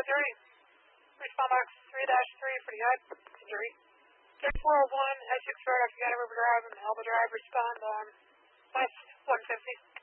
journey. Respawn box 3-3 for the head injury. 3401, head 6 road after Gather River Drive and Elba Drive, respond on West 150.